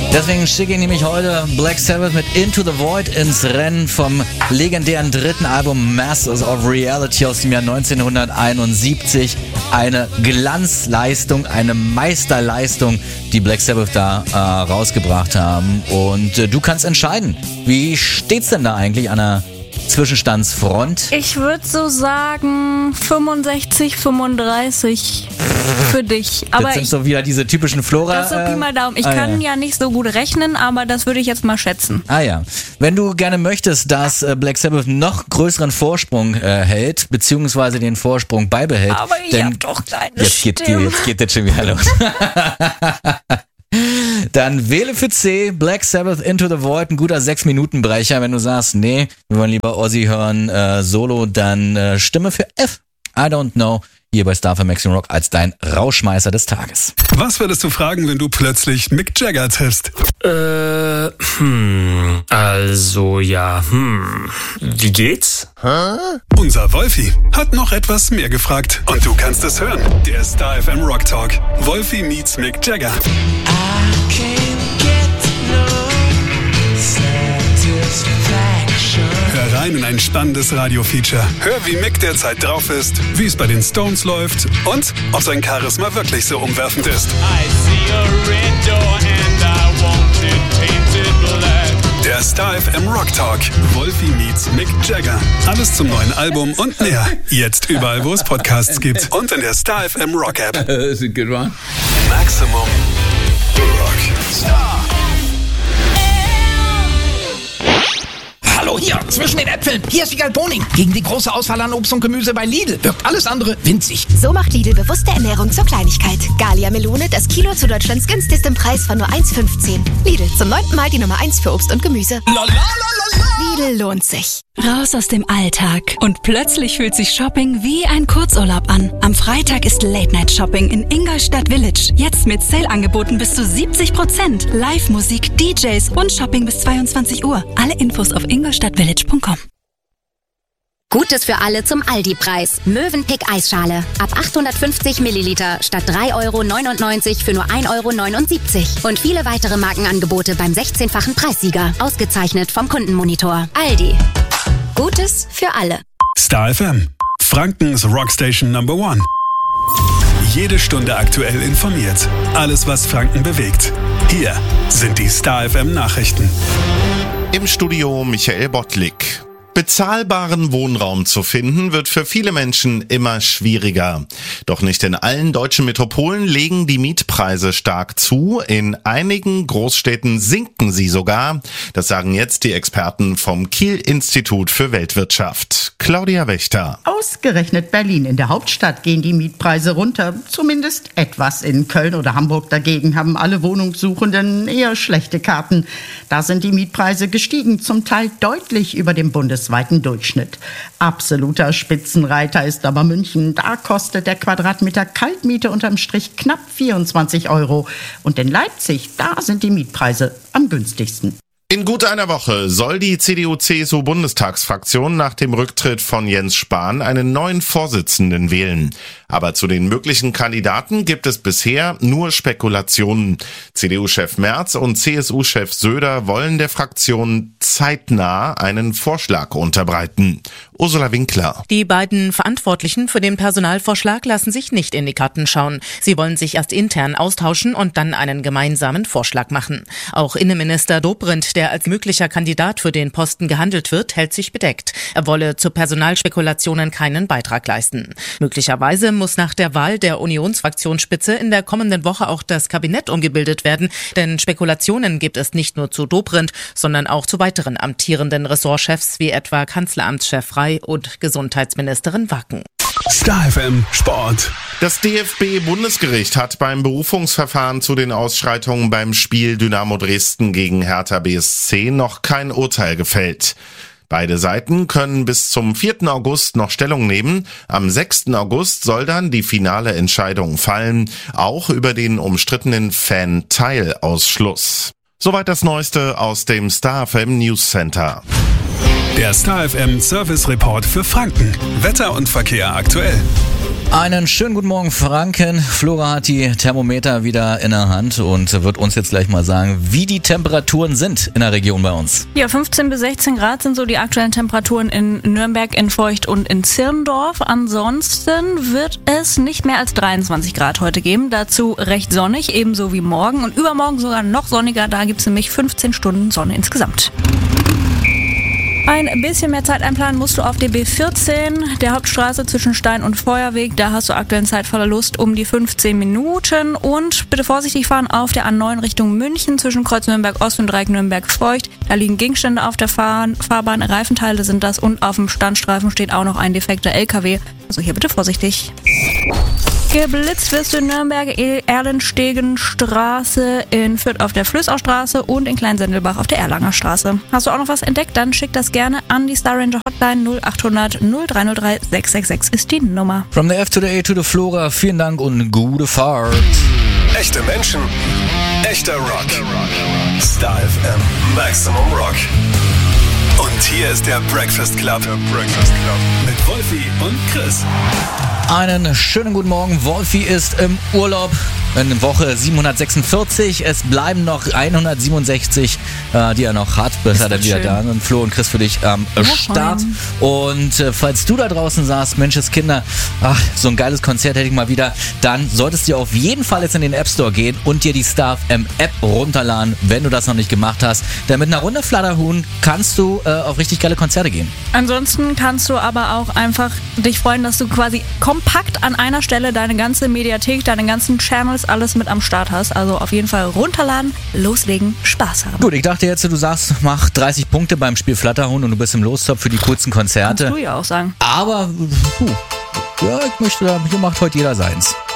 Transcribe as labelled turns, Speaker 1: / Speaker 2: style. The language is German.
Speaker 1: Deswegen schicke ich nämlich heute Black Sabbath mit Into the Void ins Rennen vom legendären dritten Album Masters of Reality aus dem Jahr 1971. Eine Glanzleistung, eine Meisterleistung, die Black Sabbath da rausgebracht haben. Und du kannst entscheiden, wie steht's denn da eigentlich an der Zwischenstandsfront?
Speaker 2: Ich würde so sagen 65, 35 für dich. Aber
Speaker 1: das sind so wieder diese typischen Flora.
Speaker 2: Das ist so Pi mal Daumen. Ich kann ja nicht so gut rechnen, aber das würde ich jetzt mal schätzen.
Speaker 1: Ah ja. Wenn du gerne möchtest, dass Black Sabbath noch größeren Vorsprung hält, beziehungsweise den Vorsprung beibehält.
Speaker 2: Aber ich hab doch kleine Stimme.
Speaker 1: Jetzt geht das schon wieder los. Dann wähle für C, Black Sabbath Into the Void, ein guter 6-Minuten-Brecher. Wenn du sagst, nee, wir wollen lieber Ozzy hören, Solo, dann stimme für F. I don't know. Hier bei Star FM Maximum Rock als dein Rauschmeißer des Tages.
Speaker 3: Was würdest du fragen, wenn du plötzlich Mick Jagger triffst?
Speaker 4: Wie geht's?
Speaker 3: Unser Wolfi hat noch etwas mehr gefragt. Und du kannst es hören. Der Star FM Rock Talk. Wolfi meets Mick Jagger. Hör rein in ein spannendes Radio-Feature. Hör, wie Mick derzeit drauf ist, wie es bei den Stones läuft und ob sein Charisma wirklich so umwerfend ist. Der Star FM Rock Talk. Wolfi meets Mick Jagger. Alles zum neuen Album und mehr. Jetzt überall, wo es Podcasts gibt. Und in der Star FM Rock App.
Speaker 1: That's a good one.
Speaker 3: Maximum Rock. Star.
Speaker 5: Hallo, hier, zwischen den Äpfeln. Hier ist Wiegald Boning. Gegen die große Auswahl an Obst und Gemüse bei Lidl wirkt alles andere winzig.
Speaker 6: So macht Lidl bewusste Ernährung zur Kleinigkeit. Gallia Melone, das Kilo zu Deutschlands günstigstem Preis von nur 1,15. Lidl, zum 9. Mal die Nummer 1 für Obst und Gemüse. Lidl lohnt sich.
Speaker 7: Raus aus dem Alltag. Und plötzlich fühlt sich Shopping wie ein Kurzurlaub an. Am Freitag ist Late-Night-Shopping in Ingolstadt Village. Jetzt mit Sale-Angeboten bis zu 70%. Live-Musik, DJs und Shopping bis 22 Uhr. Alle Infos auf ingolstadtvillage.com.
Speaker 8: Gutes für alle zum Aldi-Preis. Mövenpick Eisschale. Ab 850 Milliliter statt 3,99 € für nur 1,79 € Und viele weitere Markenangebote beim 16-fachen Preissieger. Ausgezeichnet vom Kundenmonitor. Aldi. Gutes für alle.
Speaker 3: Star FM. Frankens Rockstation Number 1. Jede Stunde aktuell informiert. Alles, was Franken bewegt. Hier sind die Star FM Nachrichten.
Speaker 9: Im Studio Michael Bottlik. Bezahlbaren Wohnraum zu finden, wird für viele Menschen immer schwieriger. Doch nicht in allen deutschen Metropolen legen die Mietpreise stark zu. In einigen Großstädten sinken sie sogar. Das sagen jetzt die Experten vom Kiel-Institut für Weltwirtschaft. Claudia Wächter.
Speaker 10: Ausgerechnet Berlin, in der Hauptstadt, gehen die Mietpreise runter. Zumindest etwas. In Köln oder Hamburg dagegen haben alle Wohnungssuchenden eher schlechte Karten. Da sind die Mietpreise gestiegen, zum Teil deutlich über dem bundesweiten Durchschnitt. Absoluter Spitzenreiter ist aber München. Da kostet der Quadratmeter Kaltmiete unterm Strich knapp 24 €. Und in Leipzig, da sind die Mietpreise am günstigsten.
Speaker 9: In gut einer Woche soll die CDU-CSU-Bundestagsfraktion nach dem Rücktritt von Jens Spahn einen neuen Vorsitzenden wählen. Aber zu den möglichen Kandidaten gibt es bisher nur Spekulationen. CDU-Chef Merz und CSU-Chef Söder wollen der Fraktion zeitnah einen Vorschlag unterbreiten. Ursula Winkler.
Speaker 11: Die beiden Verantwortlichen für den Personalvorschlag lassen sich nicht in die Karten schauen. Sie wollen sich erst intern austauschen und dann einen gemeinsamen Vorschlag machen. Auch Innenminister Dobrindt, der als möglicher Kandidat für den Posten gehandelt wird, hält sich bedeckt. Er wolle zu Personalspekulationen keinen Beitrag leisten. Möglicherweise muss nach der Wahl der Unionsfraktionsspitze in der kommenden Woche auch das Kabinett umgebildet werden, denn Spekulationen gibt es nicht nur zu Dobrindt, sondern auch zu weiteren amtierenden Ressortchefs wie etwa Kanzleramtschef Frey und Gesundheitsministerin Wacken.
Speaker 3: Star FM Sport.
Speaker 9: Das DFB-Bundesgericht hat beim Berufungsverfahren zu den Ausschreitungen beim Spiel Dynamo Dresden gegen Hertha BSC noch kein Urteil gefällt. Beide Seiten können bis zum 4. August noch Stellung nehmen. Am 6. August soll dann die finale Entscheidung fallen, auch über den umstrittenen Fan-Teilausschluss. Soweit das Neueste aus dem Star FM News Center.
Speaker 3: Der Star FM Service Report für Franken. Wetter und Verkehr aktuell.
Speaker 1: Einen schönen guten Morgen, Franken. Flora hat die Thermometer wieder in der Hand und wird uns jetzt gleich mal sagen, wie die Temperaturen sind in der Region bei uns.
Speaker 2: Ja, 15 bis 16 Grad sind so die aktuellen Temperaturen in Nürnberg, in Feucht und in Zirndorf. Ansonsten wird es nicht mehr als 23 Grad heute geben. Dazu recht sonnig, ebenso wie morgen. Und übermorgen sogar noch sonniger. Da gibt es nämlich 15 Stunden Sonne insgesamt. Ein bisschen mehr Zeit einplanen musst du auf der B14, der Hauptstraße zwischen Stein und Feuerweg. Da hast du aktuell Zeitverlust um die 15 Minuten. Und bitte vorsichtig fahren auf der A9 Richtung München zwischen Kreuz Nürnberg Ost und Dreieck Nürnberg Feucht. Da liegen Gegenstände auf der Fahrbahn, Reifenteile sind das und auf dem Standstreifen steht auch noch ein defekter LKW. Also hier bitte vorsichtig. Geblitzt wirst du in Nürnberg, Erlenstegenstraße, in Fürth auf der Flößaustraße und in Kleinsendelbach auf der Erlanger Straße. Hast du auch noch was entdeckt? Dann schick das gerne an die Star Ranger Hotline 0800 0303 666 ist die Nummer.
Speaker 1: From the F to the A to the Flora, vielen Dank und gute Fahrt.
Speaker 3: Echte Menschen, echter Rock. Star FM, Maximum Rock. Und hier ist der Breakfast Club. Mit Wolfi und Chris.
Speaker 1: Einen schönen guten Morgen. Wolfi ist im Urlaub in Woche 746. Es bleiben noch 167, die er noch hat, bis er dann wieder da ist. Und Flo und Chris für dich am Start. Und falls du da draußen sagst, Menschenskinder, so ein geiles Konzert hätte ich mal wieder, dann solltest du auf jeden Fall jetzt in den App Store gehen und dir die Star FM App runterladen, wenn du das noch nicht gemacht hast. Denn mit einer Runde Flatterhuhn kannst du auf richtig geile Konzerte gehen.
Speaker 2: Ansonsten kannst du aber auch einfach dich freuen, dass du quasi kompakt an einer Stelle deine ganze Mediathek, deine ganzen Channels, alles mit am Start hast. Also auf jeden Fall runterladen, loslegen, Spaß haben.
Speaker 1: Gut, ich dachte jetzt, du sagst, mach 30 Punkte beim Spiel Flatterhuhn und du bist im Lostop für die coolsten Konzerte.
Speaker 2: Kannst du ja auch sagen.
Speaker 1: Aber, ja, ich möchte, hier macht heute jeder seins.